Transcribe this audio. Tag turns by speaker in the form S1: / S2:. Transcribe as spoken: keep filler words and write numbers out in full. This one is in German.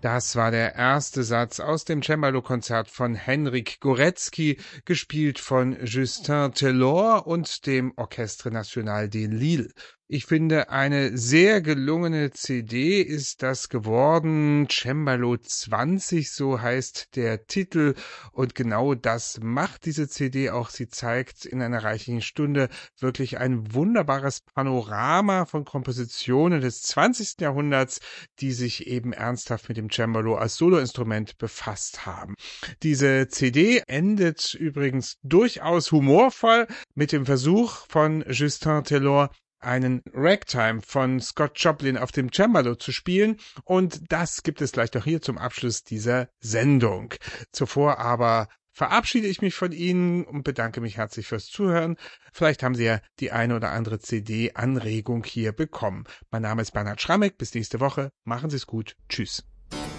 S1: Das war der erste Satz aus dem Cembalo-Konzert von Henryk Górecki, gespielt von Justin Taylor und dem Orchestre National de Lille. Ich finde, eine sehr gelungene C D ist das geworden. Cembalo zwanzig, so heißt der Titel. Und genau das macht diese C D auch. Sie zeigt in einer reichlichen Stunde wirklich ein wunderbares Panorama von Kompositionen des zwanzigsten Jahrhunderts, die sich eben ernsthaft mit dem Cembalo als Soloinstrument befasst haben. Diese C D endet übrigens durchaus humorvoll mit dem Versuch von Justin Taylor, einen Ragtime von Scott Joplin auf dem Cembalo zu spielen, und das gibt es gleich noch hier zum Abschluss dieser Sendung. Zuvor aber verabschiede ich mich von Ihnen und bedanke mich herzlich fürs Zuhören. Vielleicht haben Sie ja die eine oder andere C D-Anregung hier bekommen. Mein Name ist Bernhard Schrammeck. Bis nächste Woche. Machen Sie es gut. Tschüss.